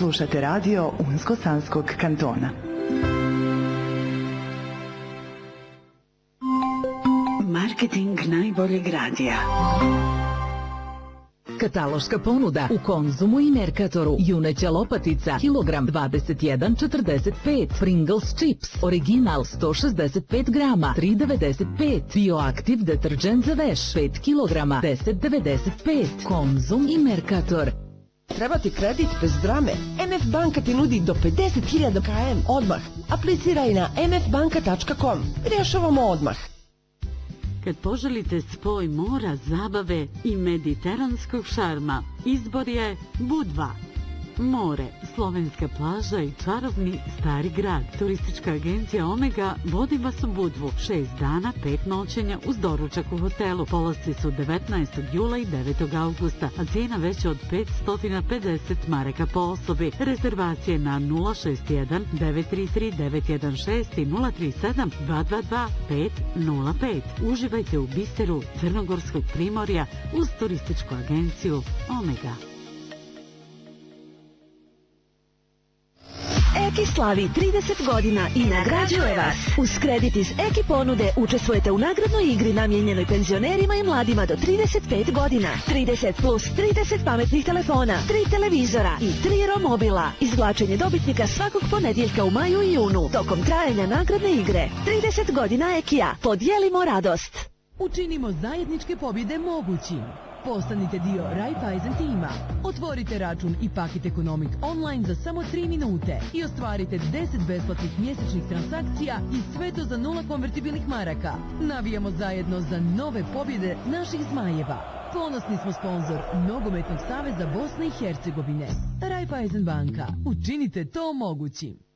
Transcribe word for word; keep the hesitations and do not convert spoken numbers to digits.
Slušate radio Unsko-Sanskog kantona. Marketing najboljeg radija. Kataloška ponuda u Konzumu i Merkatoru. Juneća lopatica, kilogram dvadeset jedan četrdeset pet. Pringles chips, original sto šezdeset pet grama, tri devedeset pet. Bioaktiv deterđent za veš, pet kilograma, deset devedeset pet. Konzum i Merkator. Treba ti kredit bez drame? em ef banka ti nudi do pedeset hiljada km odmah. Apliciraj na em ef banka tačka com. Rješavamo odmah. Kad poželite spoj mora, zabave i mediteranskog šarma, izbor je Budva. More, slovenska plaža i čarobni stari grad. Turistička agencija Omega vodi vas u Budvu. Šest dana, pet noćenja uz doručak u hotelu. Polasci su devetnaestog jula i devetog avgusta, a cijena veća od petsto pedeset maraka po osobi. Rezervacije na nula šest jedan devet tri tri devet jedan šest i nula tri sedam dva dva dva pet nula pet. Uživajte u biseru Crnogorskog primorja uz turističku agenciju Omega. Eki slavi trideset godina i nagrađuje vas. Uz kredit iz Eki ponude učestvujete u nagradnoj igri namijenjenoj penzionerima i mladima do trideset pet godina. trideset plus trideset pametnih telefona, tri televizora i tri romobila. Izvlačenje dobitnika svakog ponedjeljka u maju i junu tokom trajanja nagradne igre. trideset godina Ekija. Podijelimo radost. Učinimo zajedničke pobjede mogućim. Postanite dio Raiffeisen tima. Otvorite račun i paket Economic online za samo tri minute i ostvarite deset besplatnih mjesečnih transakcija i sve to za nula konvertibilnih maraka. Navijamo zajedno za nove pobjede naših zmajeva. Ponosni smo sponzor Nogometnog saveza Bosne i Hercegovine. Raiffeisen banka. Učinite to mogućim.